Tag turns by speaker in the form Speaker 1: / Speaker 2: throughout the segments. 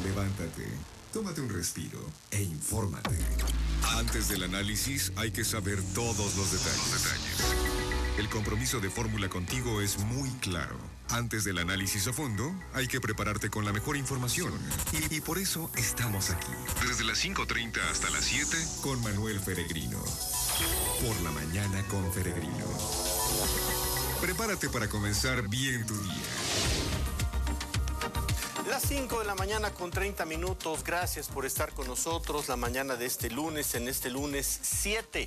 Speaker 1: Levántate, tómate un respiro e infórmate. Antes del análisis hay que saber todos los detalles. El compromiso de Fórmula contigo es muy claro. Antes del análisis a fondo, hay que prepararte con la mejor información. Y por eso estamos aquí. Desde las 5:30 hasta las 7, con Manuel Feregrino. Por la mañana con Feregrino. Prepárate para comenzar bien tu día.
Speaker 2: Las 5 de la mañana con 30 minutos. Gracias por estar con nosotros la mañana de este lunes, en este lunes 7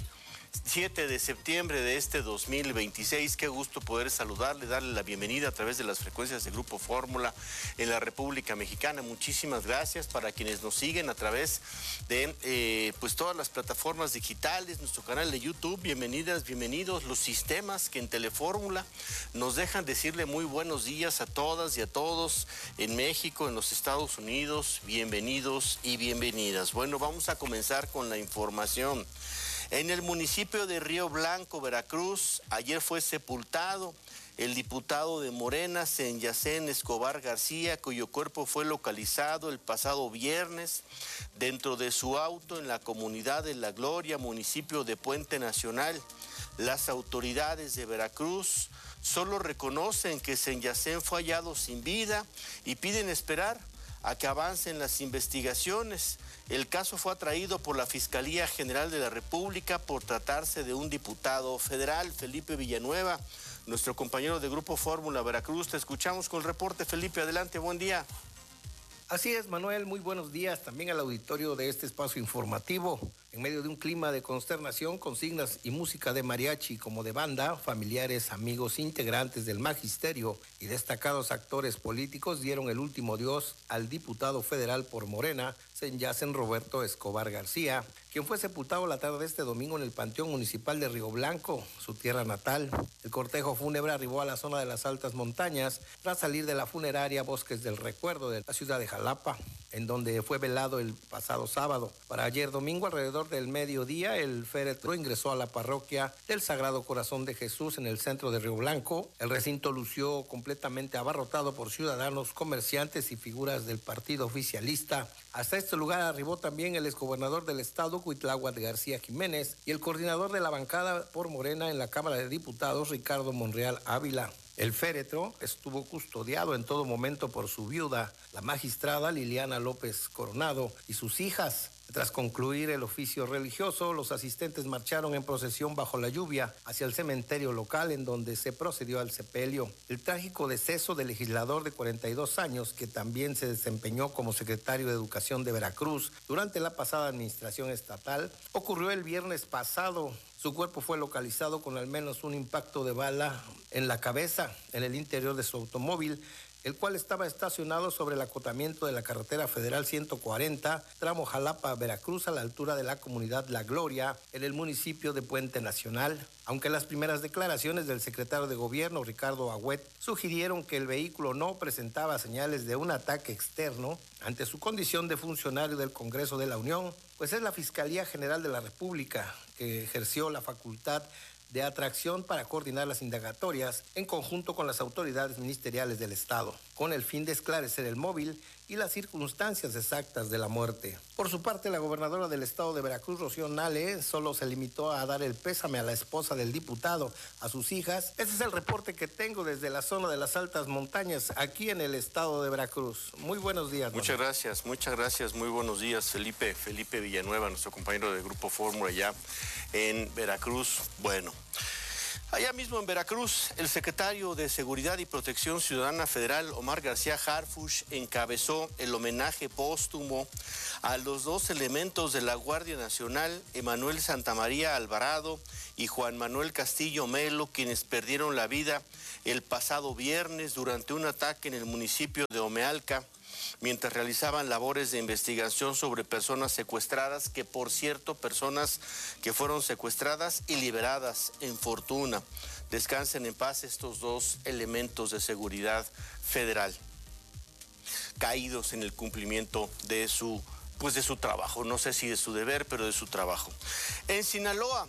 Speaker 2: de septiembre de este 2026. Qué gusto poder saludarle, darle la bienvenida a través de las frecuencias de Grupo Fórmula en la República Mexicana. Muchísimas gracias para quienes nos siguen a través de pues todas las plataformas digitales, nuestro canal de YouTube. Bienvenidas, bienvenidos. Los sistemas que en Telefórmula nos dejan decirle muy buenos días a todas y a todos en México, en los Estados Unidos. Bienvenidos y bienvenidas. Bueno, vamos a comenzar con la información. En el municipio de Río Blanco, Veracruz, ayer fue sepultado el diputado de Morena, Senyacen Escobar García, cuyo cuerpo fue localizado el pasado viernes dentro de su auto en la comunidad de La Gloria, municipio de Puente Nacional. Las autoridades de Veracruz solo reconocen que Senyacen fue hallado sin vida y piden esperar a que avancen las investigaciones. El caso fue atraído por la Fiscalía General de la República por tratarse de un diputado federal, Felipe Villanueva, nuestro compañero de Grupo Fórmula Veracruz. Te escuchamos con el reporte, Felipe. Adelante, buen día.
Speaker 3: Así es, Manuel, muy buenos días también al auditorio de este espacio informativo. En medio de un clima de consternación, consignas y música de mariachi como de banda, familiares, amigos, integrantes del magisterio y destacados actores políticos dieron el último adiós al diputado federal por Morena, Senyacen Roberto Escobar García, quien fue sepultado la tarde de este domingo en el Panteón Municipal de Río Blanco, su tierra natal. El cortejo fúnebre arribó a la zona de las altas montañas tras salir de la funeraria Bosques del Recuerdo de la ciudad de Jalapa, en donde fue velado el pasado sábado. Para ayer domingo, alrededor del mediodía, el féretro ingresó a la parroquia del Sagrado Corazón de Jesús en el centro de Río Blanco. El recinto lució completamente abarrotado por ciudadanos, comerciantes y figuras del partido oficialista. Hasta este lugar arribó también el exgobernador del estado, Cuitláhuac García Jiménez, y el coordinador de la bancada por Morena en la Cámara de Diputados, Ricardo Monreal Ávila. El féretro estuvo custodiado en todo momento por su viuda, la magistrada Liliana López Coronado, y sus hijas. Tras concluir el oficio religioso, los asistentes marcharon en procesión bajo la lluvia hacia el cementerio local, en donde se procedió al sepelio. El trágico deceso del legislador de 42 años, que también se desempeñó como secretario de Educación de Veracruz durante la pasada administración estatal, ocurrió el viernes pasado. Su cuerpo fue localizado con al menos un impacto de bala en la cabeza, en el interior de su automóvil, el cual estaba estacionado sobre el acotamiento de la carretera federal 140, tramo Jalapa-Veracruz, a la altura de la comunidad La Gloria, en el municipio de Puente Nacional. Aunque las primeras declaraciones del secretario de Gobierno, Ricardo Agüet, sugirieron que el vehículo no presentaba señales de un ataque externo, ante su condición de funcionario del Congreso de la Unión, pues es la Fiscalía General de la República que ejerció la facultad de atracción para coordinar las indagatorias en conjunto con las autoridades ministeriales del Estado, con el fin de esclarecer el móvil y las circunstancias exactas de la muerte. Por su parte, la gobernadora del Estado de Veracruz, Rocío Nale, solo se limitó a dar el pésame a la esposa del diputado, a sus hijas. Ese es el reporte que tengo desde la zona de las altas montañas, aquí en el Estado de Veracruz. Muy buenos días.
Speaker 2: Muchas gracias, muy buenos días, Felipe Villanueva, nuestro compañero de Grupo Fórmula allá en Veracruz. Bueno, allá mismo en Veracruz, el secretario de Seguridad y Protección Ciudadana Federal, Omar García Harfuch, encabezó el homenaje póstumo a los dos elementos de la Guardia Nacional, Emanuel Santamaría Alvarado y Juan Manuel Castillo Melo, quienes perdieron la vida el pasado viernes durante un ataque en el municipio de Omealca, mientras realizaban labores de investigación sobre personas secuestradas, que por cierto, personas que fueron secuestradas y liberadas en fortuna. Descansen en paz estos dos elementos de seguridad federal, caídos en el cumplimiento de su trabajo. No sé si de su deber, pero de su trabajo. En Sinaloa,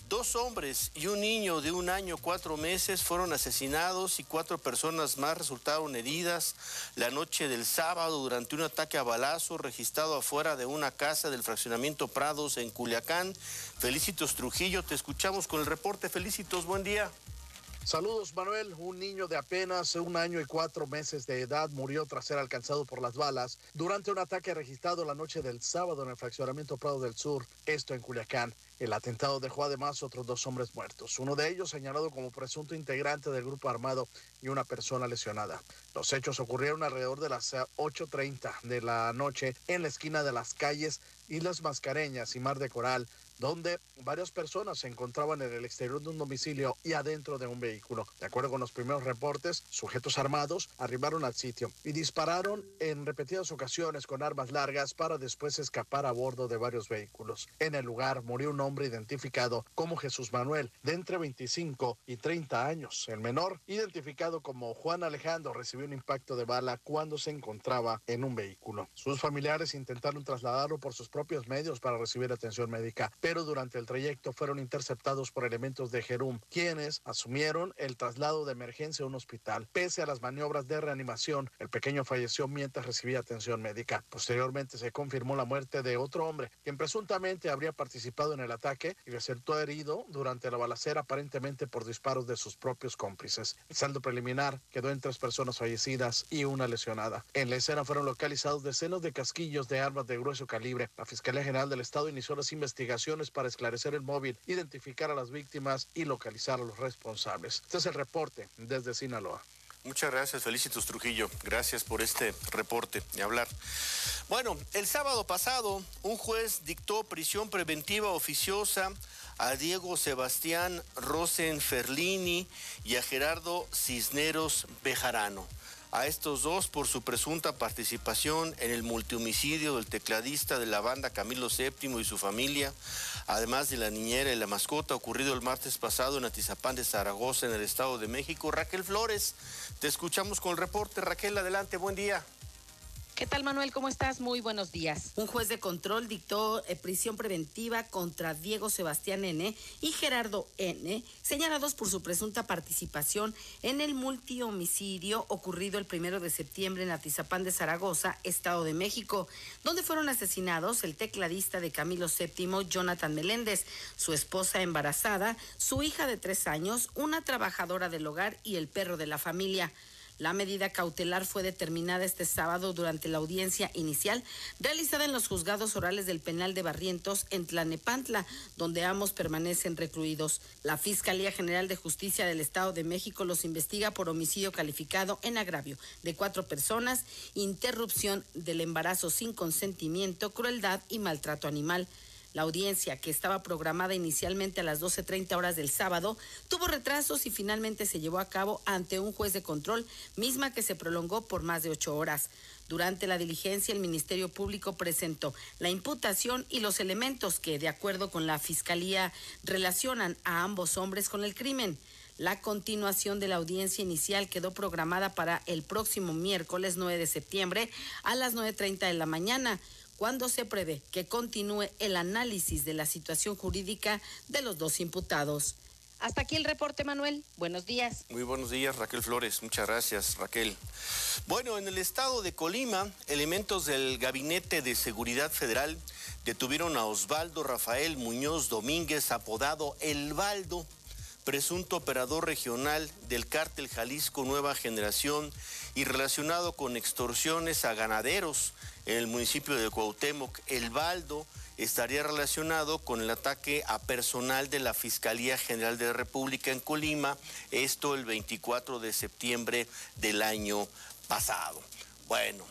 Speaker 2: 2 hombres y un niño de 1 año 4 meses fueron asesinados y 4 personas más resultaron heridas la noche del sábado durante un ataque a balazo registrado afuera de una casa del fraccionamiento Prados en Culiacán. Felicitos Trujillo, te escuchamos con el reporte. Felicitos, buen día.
Speaker 4: Saludos, Manuel. Un niño de apenas 1 año y 4 meses de edad murió tras ser alcanzado por las balas durante un ataque registrado la noche del sábado en el fraccionamiento Prado del Sur, esto en Culiacán. El atentado dejó además otros 2 hombres muertos, uno de ellos señalado como presunto integrante del grupo armado y una persona lesionada. Los hechos ocurrieron alrededor de las 8:30 de la noche en la esquina de las calles Islas Mascareñas y Mar de Coral, donde varias personas se encontraban en el exterior de un domicilio y adentro de un vehículo. De acuerdo con los primeros reportes, sujetos armados arribaron al sitio y dispararon en repetidas ocasiones con armas largas para después escapar a bordo de varios vehículos. En el lugar murió un hombre identificado como Jesús Manuel, de entre 25 y 30 años. El menor, identificado como Juan Alejandro, recibió un impacto de bala cuando se encontraba en un vehículo. Sus familiares intentaron trasladarlo por sus propios medios para recibir atención médica, pero durante el trayecto fueron interceptados por elementos de Jerum, quienes asumieron el traslado de emergencia a un hospital. Pese a las maniobras de reanimación, el pequeño falleció mientras recibía atención médica. Posteriormente se confirmó la muerte de otro hombre, quien presuntamente habría participado en el ataque y resultó herido durante la balacera, aparentemente por disparos de sus propios cómplices. El saldo preliminar quedó en 3 personas fallecidas y 1 lesionada. En la escena fueron localizados decenas de casquillos de armas de grueso calibre. La Fiscalía General del Estado inició las investigaciones para esclarecer el móvil, identificar a las víctimas y localizar a los responsables. Este es el reporte desde Sinaloa.
Speaker 2: Muchas gracias, Felicitos Trujillo. Gracias por este reporte y hablar. Bueno, el sábado pasado, un juez dictó prisión preventiva oficiosa a Diego Sebastián Rosenferlini y a Gerardo Cisneros Bejarano. A estos 2 por su presunta participación en el multihomicidio del tecladista de la banda Camilo VII y su familia, además de la niñera y la mascota, ocurrido el martes pasado en Atizapán de Zaragoza, en el Estado de México. Raquel Flores, te escuchamos con el reporte. Raquel, adelante, buen día.
Speaker 5: ¿Qué tal, Manuel? ¿Cómo estás? Muy buenos días. Un juez de control dictó prisión preventiva contra Diego Sebastián N. y Gerardo N., señalados por su presunta participación en el multihomicidio ocurrido el 1 de septiembre en Atizapán de Zaragoza, Estado de México, donde fueron asesinados el tecladista de Camilo VII, Jonathan Meléndez, su esposa embarazada, su hija de 3 años, una trabajadora del hogar y el perro de la familia. La medida cautelar fue determinada este sábado durante la audiencia inicial realizada en los juzgados orales del penal de Barrientos en Tlalnepantla, donde ambos permanecen recluidos. La Fiscalía General de Justicia del Estado de México los investiga por homicidio calificado en agravio de 4 personas, interrupción del embarazo sin consentimiento, crueldad y maltrato animal. La audiencia, que estaba programada inicialmente a las 12:30 horas del sábado, tuvo retrasos y finalmente se llevó a cabo ante un juez de control, misma que se prolongó por más de 8 horas. Durante la diligencia, el Ministerio Público presentó la imputación y los elementos que, de acuerdo con la Fiscalía, relacionan a ambos hombres con el crimen. La continuación de la audiencia inicial quedó programada para el próximo miércoles 9 de septiembre a las 9:30 de la mañana, cuando se prevé que continúe el análisis de la situación jurídica de los 2 imputados. Hasta aquí el reporte, Manuel. Buenos días.
Speaker 2: Muy buenos días, Raquel Flores. Muchas gracias, Raquel. Bueno, en el estado de Colima, elementos del Gabinete de Seguridad Federal detuvieron a Osvaldo Rafael Muñoz Domínguez, apodado El Baldo, presunto operador regional del cártel Jalisco Nueva Generación y relacionado con extorsiones a ganaderos en el municipio de Cuauhtémoc. El Baldo estaría relacionado con el ataque a personal de la Fiscalía General de la República en Colima, esto el 24 de septiembre del año pasado. Bueno,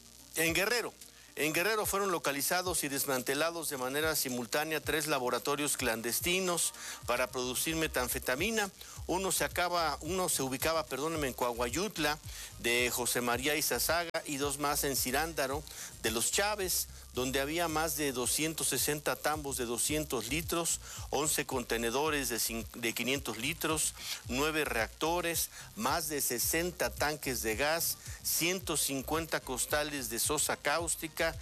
Speaker 2: en Guerrero fueron localizados y desmantelados de manera simultánea 3 laboratorios clandestinos para producir metanfetamina. Uno se ubicaba en Coahuayutla, de José María Izazaga, y 2 más en Cirándaro, de los Chávez, donde había más de 260 tambos de 200 litros, 11 contenedores de 500 litros, 9 reactores, más de 60 tanques de gas, 150 costales de sosa cáustica, química,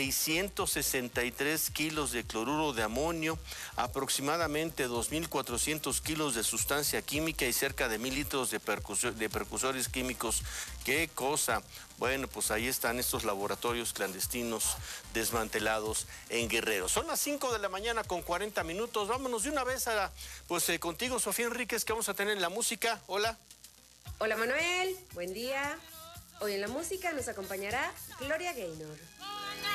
Speaker 2: 663 kilos de cloruro de amonio, aproximadamente 2.400 kilos de sustancia química y cerca de 1.000 litros de precursores químicos. ¡Qué cosa! Bueno, pues ahí están estos laboratorios clandestinos desmantelados en Guerrero. Son las 5 de la mañana con 40 minutos. Vámonos de una vez contigo, Sofía Enríquez, que vamos a tener en la música. Hola.
Speaker 6: Hola Manuel, buen día. Hoy en la música nos acompañará Gloria Gaynor.